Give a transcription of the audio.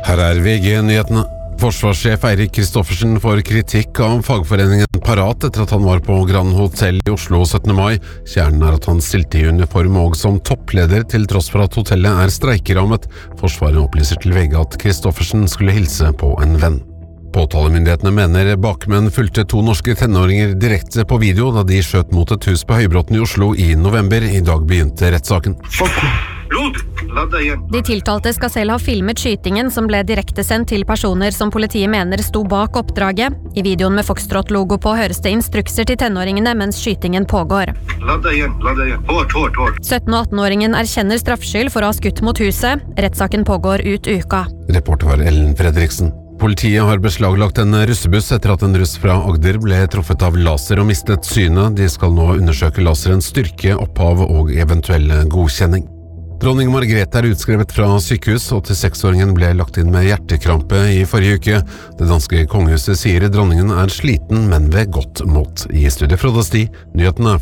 Her VG-nyhetene. Forsvarssjef Eirik Kristoffersen får kritikk av fagforeningen Parat etter at han var på Grand Hotel i Oslo 17. mai. Kjernen at han stilte i uniform og som toppleder til tross for at hotellet streikerammet. Forsvaret opplyser til VG at Kristoffersen skulle hilse på en venn. Påtalemyndighetene mener bakmenn fulgte 2 norske tenåringer direkte på video da de skjøt mot et hus på Høybråten i Oslo i november. I dag begynte rettssaken. De tiltalte skal selv ha filmet skytingen som ble direktesendt til personer som politiet mener sto bak oppdraget. I videoen med Foxtrot-logo på høres det instrukser til tenåringene mens skytingen pågår. 17- og 18-åringen erkjenner straffskyld for å ha skutt mot huset. Rettssaken pågår ut uka. Reporter var Ellen Fredriksen. Politiet har beslaglagt en russebuss etter at en russ fra Agder ble truffet av laser og mistet synet. De skal nå undersøke laserens styrke, opphav og eventuell godkjenning. Dronning Margrethe utskrevet fra sykehus. 86-åringen ble lagt inn med hjertekrampe i forrige uke. Det danske kongehuset sier dronningen sliten, men ved godt mot. I studiet Frode Sti, nyhetene.